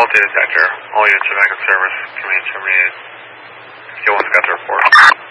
Faulty detector. All units are back in service. Command terminated. Q1's got the report.